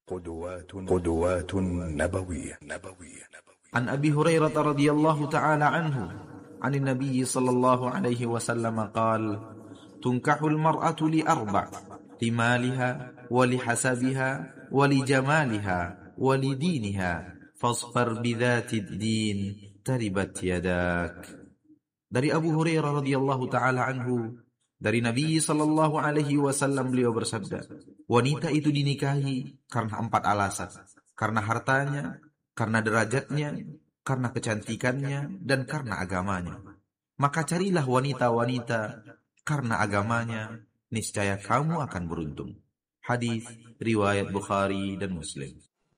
قدوات نبوية. عن أبي هريرة رضي الله تعالى عنه عن النبي صلى الله عليه وسلم قال: تنكح المرأة لأربع: لمالها ولحسبها ولجمالها ولدينها فاصفر بذات الدين تربت يداك. Dari Abu Hurairah radhiyallahu taala anhu, dari Nabi sallallahu alaihi wasallam, beliau bersabda, wanita itu dinikahi karena 4 alasan: karena hartanya, karena derajatnya, karena kecantikannya, dan karena agamanya. Maka carilah wanita-wanita karena agamanya, niscaya kamu akan beruntung. Hadis riwayat Bukhari dan Muslim.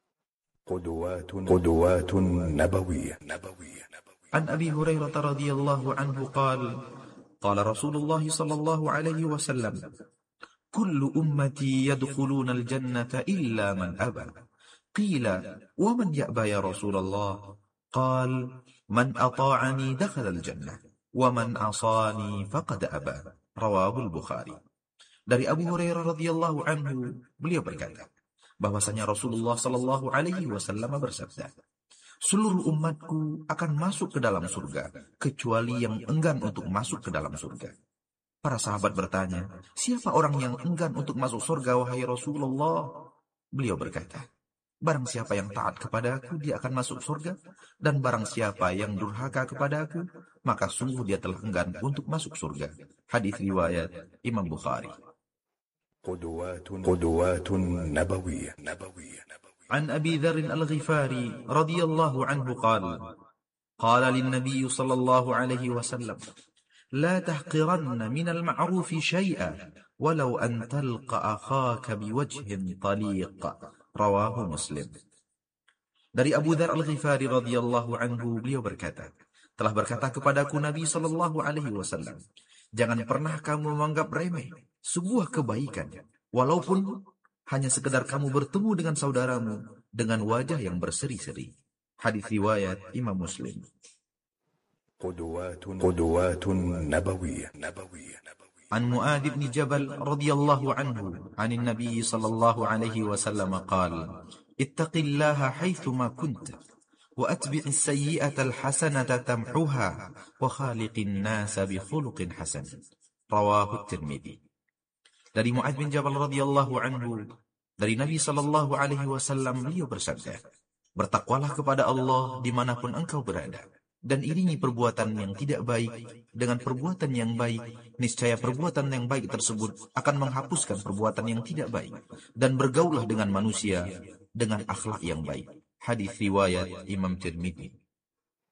قدوات نبوية. عن أبي هريرة رضي الله عنه قال: قال رسول الله صلى الله عليه وسلم: كل أمتي يدخلون الجنة إلا من أبى. قيل: ومن يأبى يا رسول الله؟ قال: من أطاعني دخل الجنة ومن عصاني فقد أبى. رواه البخاري. Dari Abu Hurairah radhiyallahu anhu, beliau berkata bahwasanya Rasulullah sallallahu alaihi wasallam bersabda, seluruh umatku akan masuk ke dalam surga kecuali yang enggan untuk masuk ke dalam surga. Para sahabat bertanya, siapa orang yang enggan untuk masuk surga wahai Rasulullah? Beliau berkata, barang siapa yang taat kepada aku, dia akan masuk surga, dan barang siapa yang durhaka kepada aku, maka sungguh dia telah enggan untuk masuk surga. Hadis riwayat Imam Bukhari. قدوات نبوية. عن أبي ذر الغفاري رضي الله عنه قال: قال للنبي صلى الله عليه وسلم: لا تحقرن من المعروف شيئا ولو أن تلقى أخاك بوجه طليق. رواه مسلم. Dari Abu Dzar Al-Ghifari radhiyallahu anhu, beliau berkata, telah berkata kepadaku Nabi sallallahu alaihi wasallam, jangan pernah kamu menganggap remeh sebuah kebaikan, walaupun hanya sekedar kamu bertemu dengan saudaramu dengan wajah yang berseri-seri. Hadis riwayat Imam Muslim. قدوات نبوية. عن معاذ بن جبل رضي الله عنه عن النبي صلى الله عليه وسلم قال: اتق الله حيثما كنت وأتبع السيئة الحسنة تمحها وخالق الناس بخلق حسن. رواه الترمذي. Dari Mu'adz bin Jabal radhiyallahu anhu, dari Nabi sallallahu alaihi wasallam, beliau bersabda, bertakwalah kepada Allah dimanapun engkau berada, dan iringi perbuatan yang tidak baik dengan perbuatan yang baik, niscaya perbuatan yang baik tersebut akan menghapuskan perbuatan yang tidak baik, dan bergaulah dengan manusia dengan akhlak yang baik. Hadis riwayat Imam Tirmidzi.